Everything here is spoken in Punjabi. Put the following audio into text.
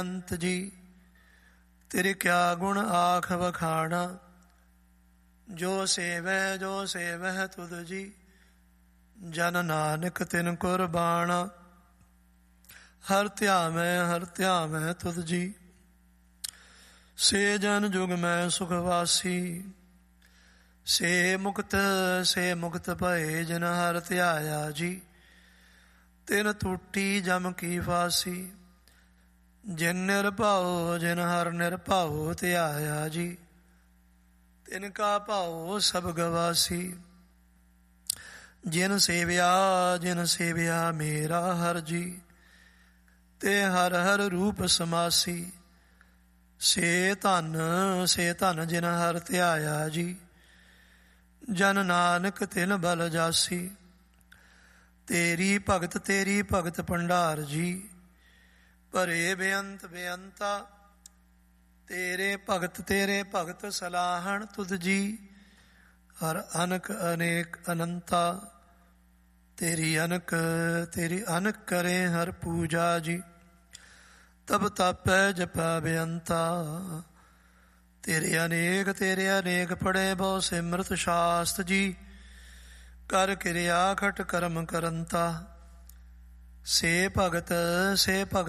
ਅੰਤ ਜੀ ਤੇਰੇ ਕਿਆ ਗੁਣ ਆਖ ਵਖਾਣਾ। ਜੋ ਸੇਵੈ ਤੁਧ ਜੀ ਜਨ ਨਾਨਕ ਤਿਨ ਕੁਰਬਾਣਾ। ਹਰ ਧਿਆਵੈ ਤੁਧ ਜੀ ਸੇ ਜਨ ਜੁਗ ਮੈਂ ਸੁਖ ਵਾਸੀ। ਸੇ ਮੁਕਤ ਭਏ ਜਿਨ ਹਰ ਧਿਆਇਆ ਜੀ ਤਿਨ ਟੂਟੀ ਜਮ ਕੀ ਫਾਸੀ। ਜਿਨ ਨਿਰਭਉ ਜਿਨ ਹਰ ਨਿਰਭਉ ਧਿਆਇਆ ਜੀ ਤਿਨ ਕਾ ਭਾਉ ਸਭ ਗਵਾਸੀ। ਜਿਨ ਸੇਵਿਆ ਮੇਰਾ ਹਰ ਜੀ ਤੇ ਹਰ ਹਰ ਰੂਪ ਸਮਾਸੀ। ਸੇ ਧਨ ਜਿਨ ਹਰ ਧਿਆਇਆ ਜੀ ਜਨ ਨਾਨਕ ਤਿਨ ਬਲ ਜਾਸੀ। ਤੇਰੀ ਭਗਤ ਭੰਡਾਰ ਜੀ ਭਰੇ ਬੇਅੰਤਾ। ਤੇਰੇ ਭਗਤ ਸਲਾਹਣ ਤੁਧ ਜੀ ਹਰ ਅਨਕ ਅਨੇਕ ਅਨੰਤਾ। ਤੇਰੀ ਅਨਕ ਕਰੇ ਹਰ ਪੂਜਾ ਜੀ ਤਬ ਤਾਪੈ ਜਪੈ ਬੇਅੰਤਾ। ਤੇਰੇ ਅਨੇਕ ਪੜੇ ਬਹੁ ਸਿਮਰਤ ਸ਼ਾਸਤ ਜੀ ਕਰ ਕਿਰਿਆ ਖਟ ਕਰਮ ਕਰੰਤਾ। ਸੇ ਭਗਤ